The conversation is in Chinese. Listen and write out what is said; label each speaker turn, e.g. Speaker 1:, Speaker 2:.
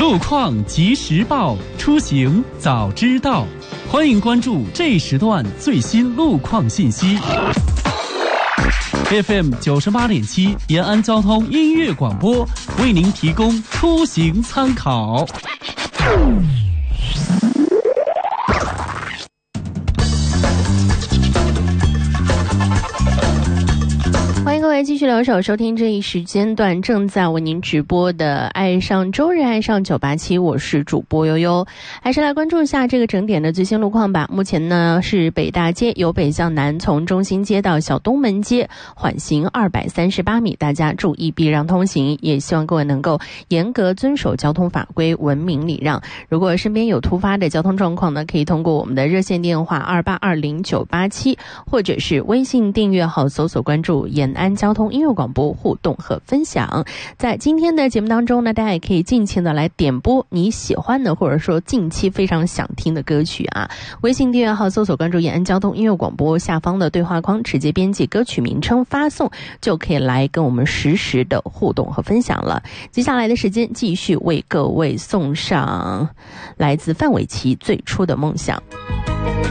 Speaker 1: 路况及时报，出行早知道。欢迎关注这时段最新路况信息。FM 98.7延安交通音乐广播为您提供出行参考。
Speaker 2: 欢迎各位继续留守收听这一时间段正在为您直播的爱上周日爱上987，我是主播悠悠。还是来关注一下这个整点的最新路况吧。目前呢是北大街由北向南，从中心街到小东门街缓行238米，大家注意避让通行，也希望各位能够严格遵守交通法规，文明礼让。如果身边有突发的交通状况呢，可以通过我们的热线电话2820-987，或者是微信订阅号搜索关注延安交通音乐广播，互动和分享。在今天的节目当中呢，大家也可以尽情的来点播你喜欢的或者说近期非常想听的歌曲啊。微信订阅号搜索关注延安交通音乐广播，下方的对话框直接编辑歌曲名称发送，就可以来跟我们实时的互动和分享了。接下来的时间继续为各位送上来自范玮琪最初的梦想。